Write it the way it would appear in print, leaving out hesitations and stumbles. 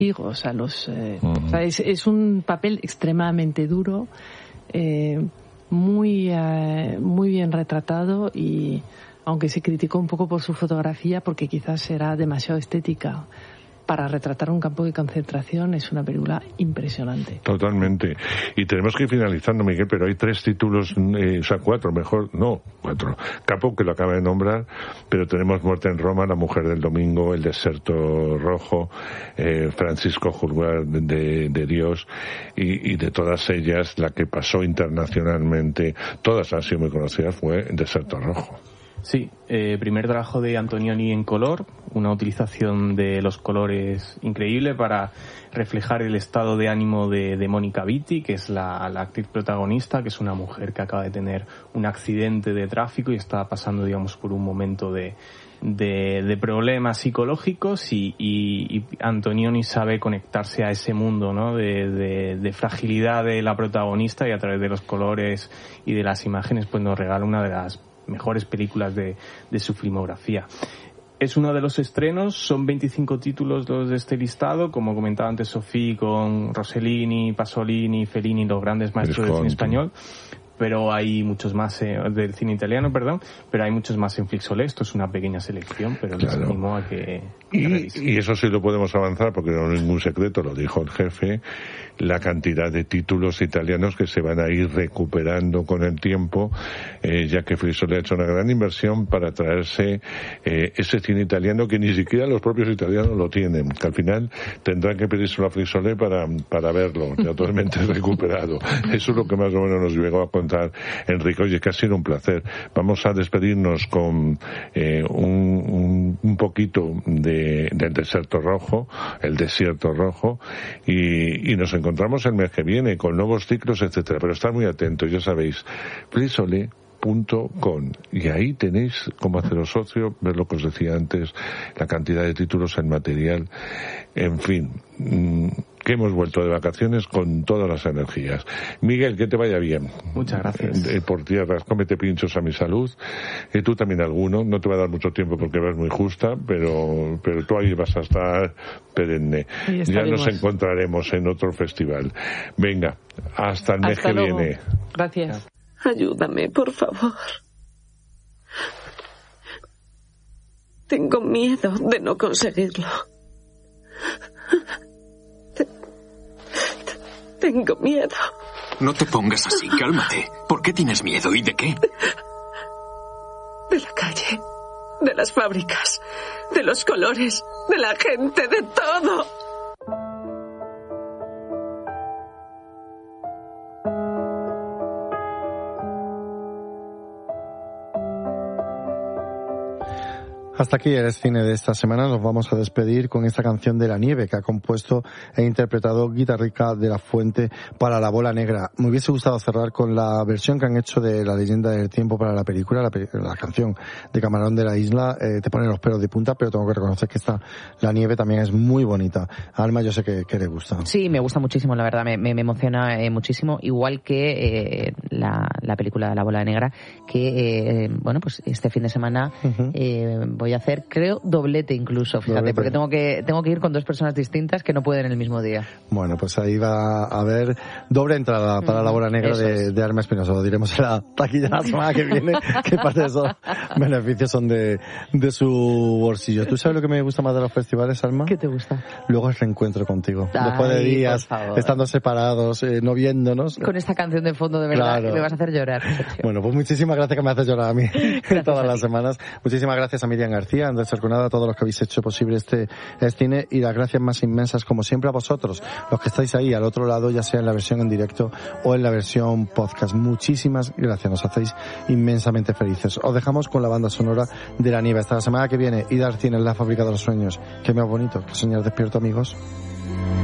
higos a los... o sea, es un papel extremadamente duro, muy bien retratado, y aunque se criticó un poco por su fotografía porque quizás era demasiado estética para retratar un campo de concentración, es una película impresionante. Totalmente. Y tenemos que ir finalizando, Miguel, pero hay 3 títulos, o sea, 4 mejor, no, 4. Capo, que lo acaba de nombrar, pero tenemos Muerte en Roma, La mujer del domingo, El desierto rojo, Francisco Juzgar de Dios, y de todas ellas, la que pasó internacionalmente, todas han sido muy conocidas, fue El desierto rojo. Sí, primer trabajo de Antonioni en color, una utilización de los colores increíble para reflejar el estado de ánimo de Mónica Vitti, que es la actriz protagonista, que es una mujer que acaba de tener un accidente de tráfico y está pasando, digamos, por un momento de problemas psicológicos, y Antonioni sabe conectarse a ese mundo, ¿no?, de fragilidad de la protagonista, y a través de los colores y de las imágenes pues nos regala una de las mejores películas de su filmografía. Es uno de los estrenos, son 25 títulos los de este listado, como comentaba antes Sofía, con Rossellini, Pasolini, Fellini, los grandes maestros del cine español, pero hay muchos más del cine italiano, pero hay muchos más en Flixolé. Esto es una pequeña selección, pero les animo a que y eso sí lo podemos avanzar, porque no es ningún secreto, lo dijo el jefe, la cantidad de títulos italianos que se van a ir recuperando con el tiempo, ya que Flixolé ha hecho una gran inversión para traerse ese cine italiano que ni siquiera los propios italianos lo tienen, que al final tendrán que pedírselo a Flixolé para verlo totalmente recuperado. Eso es lo que más o menos nos llegó a contar Enrique. Oye, que ha sido un placer. Vamos a despedirnos con un poquito del desierto rojo, El desierto rojo, y nos encontramos el mes que viene con nuevos ciclos, etcétera. Pero estar muy atentos, ya sabéis, Flixolé.com, y ahí tenéis cómo haceros socio, ver lo que os decía antes, la cantidad de títulos, el material, en fin, que hemos vuelto de vacaciones con todas las energías. Miguel, que te vaya bien. Muchas gracias. Por tierras, cómete pinchos a mi salud, y tú también alguno, no te va a dar mucho tiempo porque vas muy justa, pero tú ahí vas a estar perenne. Ya nos encontraremos en otro festival. Venga, hasta el mes que viene. Gracias. Ayúdame, por favor. Tengo miedo de no conseguirlo. Tengo miedo. No te pongas así, cálmate. ¿Por qué tienes miedo y de qué? De la calle, de las fábricas, de los colores, de la gente, de todo. Hasta aquí el cine de esta semana. Nos vamos a despedir con esta canción de La Nieve que ha compuesto e interpretado Guitarrica de la Fuente para La Bola Negra. Me hubiese gustado cerrar con la versión que han hecho de La Leyenda del Tiempo para la película, la canción de Camarón de la Isla. Te pone los pelos de punta, pero tengo que reconocer que La Nieve también es muy bonita. Alma, yo sé que le gusta. Sí, me gusta muchísimo, la verdad, me emociona muchísimo, igual que la película de La Bola Negra, que bueno, pues este fin de semana voy a hacer, creo, doblete incluso, fíjate, porque tengo que ir con 2 personas distintas que no pueden el mismo día. Bueno, pues ahí va a haber doble entrada para La Bola Negra de Alma Espinosa. Lo diremos en la taquilla la semana que viene, que parte de esos beneficios son de su bolsillo. ¿Tú sabes lo que me gusta más de los festivales, Alma? ¿Qué te gusta? Luego el reencuentro contigo. Después de días estando separados, no viéndonos. Con esta canción de fondo, de verdad, claro, que me vas a hacer llorar, Sergio. Bueno, pues muchísimas gracias, que me haces llorar a mí todas las semanas. Muchísimas gracias a Miriam García, Andrés Cerconada, a todos los que habéis hecho posible este cine, y las gracias más inmensas, como siempre, a vosotros, los que estáis ahí al otro lado, ya sea en la versión en directo o en la versión podcast. Muchísimas gracias, nos hacéis inmensamente felices. Os dejamos con la banda sonora de La Nieve. Hasta la semana que viene. Id al cine, en la fábrica de los sueños. Qué más bonito que soñar despierto, amigos.